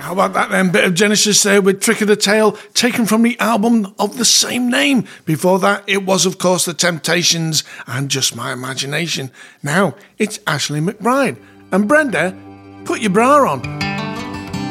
How about that then? Bit of Genesis there with Trick of the Tail, taken from the album of the same name. Before that, it was, of course, The Temptations and Just My Imagination. Now, it's Ashley McBryde. And Brenda, put your bra on.